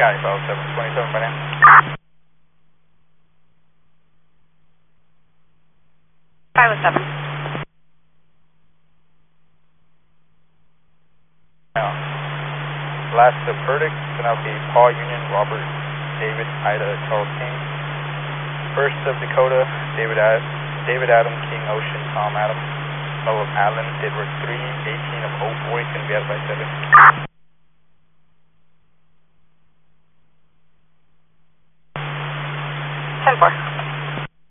Scotty, Bravo 727 by now. Bravo 7. Last verdict, Penelope, Paul Union, Robert, David, Ida, Charles King. First of Dakota, David Adam, King Ocean, Tom Adam. Noah Allen, Edward 3, 18 of 04, he's going to be out by 7.